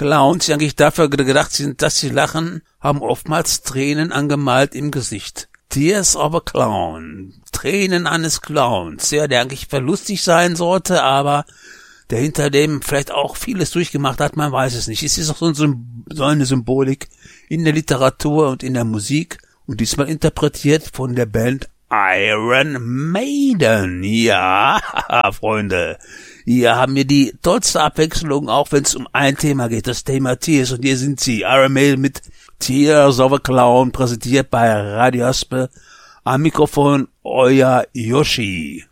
Clowns, die eigentlich dafür gedacht sind, dass sie lachen, haben oftmals Tränen angemalt im Gesicht. Tears of a Clown. Tränen eines Clowns. Ja, der eigentlich verlustig sein sollte, aber der hinter dem vielleicht auch vieles durchgemacht hat, man weiß es nicht. Es ist auch so eine Symbolik in der Literatur und in der Musik und diesmal interpretiert von der Band Iron Maiden. Ja, Freunde, hier haben wir die tollste Abwechslung, auch wenn es um ein Thema geht, das Thema Tears. Und hier sind sie, Iron Maiden mit Tears of a Clown, präsentiert bei Radio Aspe. Am Mikrofon euer Yoshi.